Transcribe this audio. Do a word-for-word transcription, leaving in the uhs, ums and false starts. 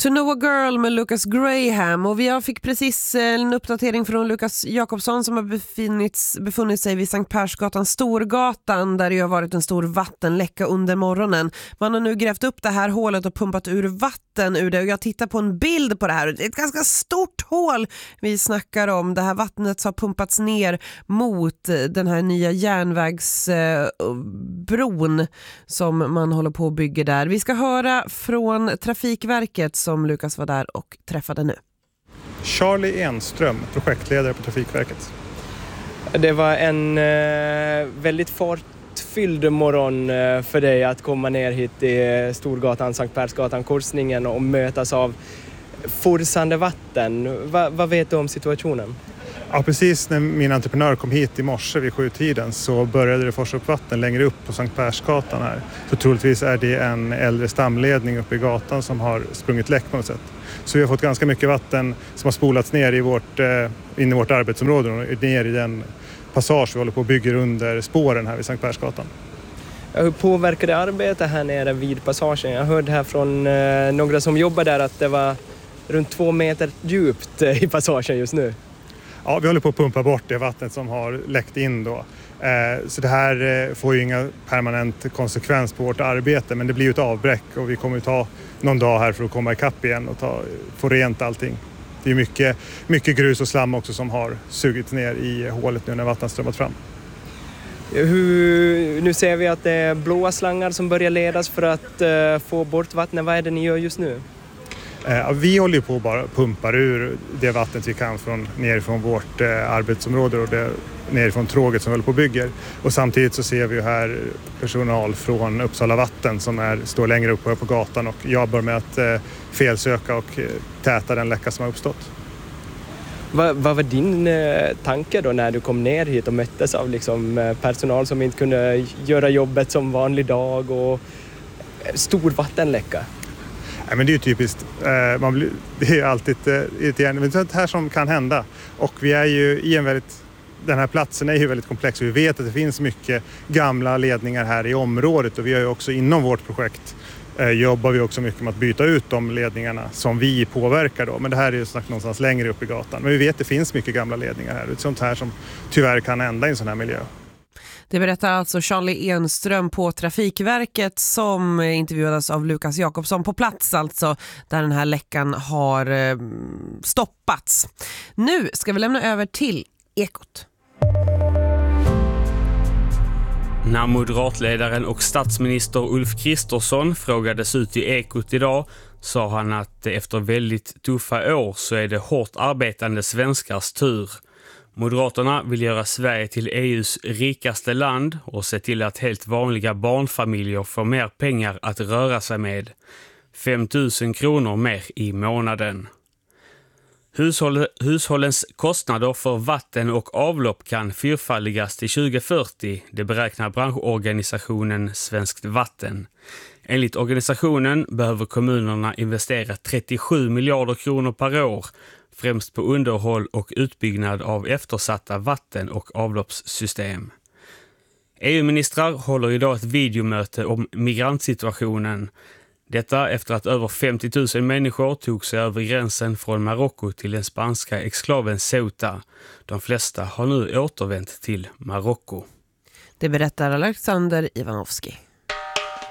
To Know a Girl med Lucas Graham, och vi fick precis en uppdatering från Lukas Jakobsson som har befunnits, befunnit sig vid Sankt Persgatan Storgatan, där det har varit en stor vattenläcka under morgonen. Man har nu grävt upp det här hålet och pumpat ur vatten ur det, och jag tittar på en bild på det här. Det är ett ganska stort hål vi snackar om. Det här vattnet har pumpats ner mot den här nya järnvägsbron som man håller på att bygga där. Vi ska höra från Trafikverket som Lukas var där och träffade nu. Charlie Enström, projektledare på Trafikverket. Det var en eh, väldigt fartfylld morgon eh, för dig att komma ner hit i Storgatan, Sankt Persgatan, korsningen och mötas av forsande vatten. Va, vad vet du om situationen? Ja, precis när min entreprenör kom hit i morse vid sjutiden så började det forsa upp vatten längre upp på Sankt Persgatan här. Så troligtvis är det en äldre stamledning uppe i gatan som har sprungit läck på något sätt. Så vi har fått ganska mycket vatten som har spolats ner i vårt, eh, in i vårt arbetsområde och ner i den passage vi håller på att bygga under spåren här vid Sankt Persgatan. Hur påverkar det arbetet här nere vid passagen? Jag hörde här från eh, några som jobbar där att det var runt två meter djupt eh, i passagen just nu. Ja, vi håller på att pumpa bort det vattnet som har läckt in då. Eh, så det här eh, får ju inga permanent konsekvens på vårt arbete, men det blir ju ett avbräck och vi kommer ju ta någon dag här för att komma ikapp igen och ta, få rent allting. Det är mycket, mycket grus och slam också som har sugit ner i hålet nu när vattnet strömmat fram. Hur, nu ser vi att det är blåa slangar som börjar ledas för att uh, få bort vattnet. Vad är det ni gör just nu? Eh, vi håller ju på att bara pumpar ur det vattnet vi kan från, nerifrån vårt eh, arbetsområde och det, nerifrån tråget som vi håller på och bygger. Och samtidigt så ser vi ju här personal från Uppsala Vatten som är, står längre upp på gatan och jobbar med att eh, felsöka och eh, täta den läcka som har uppstått. Vad, vad var din eh, tanke då när du kom ner hit och möttes av liksom, eh, personal som inte kunde göra jobbet som vanlig dag och eh, stor vattenläcka? Nej, men det är ju typiskt. Eh, man blir, det är alltid eh, irriterande. Men det är det här som kan hända. Och vi är ju i en väldigt... Den här platsen är ju väldigt komplex. Vi vet att det finns mycket gamla ledningar här i området. Och vi har ju också inom vårt projekt eh, jobbar vi också mycket med att byta ut de ledningarna som vi påverkar då. Men det här är ju snart någonstans längre upp i gatan. Men vi vet att det finns mycket gamla ledningar här. Det är sånt här som tyvärr kan hända i en sån här miljö. Det berättar alltså Charlie Enström på Trafikverket som intervjuades av Lukas Jakobsson på plats, alltså där den här läckan har eh, stoppats. Nu ska vi lämna över till Ekot. När moderatledaren och statsminister Ulf Kristersson frågades ut i Ekot idag sa han att efter väldigt tuffa år så är det hårt arbetande svenskars tur. Moderaterna vill göra Sverige till E U:s rikaste land och se till att helt vanliga barnfamiljer får mer pengar att röra sig med. fem tusen kronor mer i månaden. Hushåll, hushållens kostnader för vatten och avlopp kan fyrfaldigas till tjugo fyrtio, det beräknar branschorganisationen Svenskt Vatten. Enligt organisationen behöver kommunerna investera trettiosju miljarder kronor per år, främst på underhåll och utbyggnad av eftersatta vatten- och avloppssystem. E U-ministrar håller idag ett videomöte om migrantsituationen. Detta efter att över femtio tusen människor tog sig över gränsen från Marocko till den spanska exklaven Ceuta. De flesta har nu återvänt till Marocko. Det berättar Alexander Ivanovski.